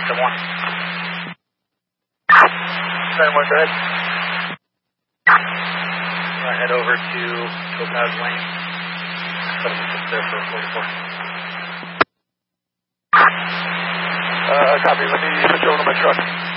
1. 9-1, go ahead. Head over to Topaz Lane. 76 there for 44. Copy. Let me switch over to my truck.